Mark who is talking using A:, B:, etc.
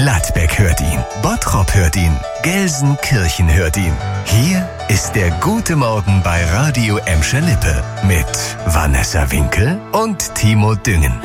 A: Gladbeck hört ihn. Bottrop hört ihn. Gelsenkirchen hört ihn. Hier ist der Gute Morgen bei Radio Emscher Lippe mit Vanessa Winkel und Timo Düngen.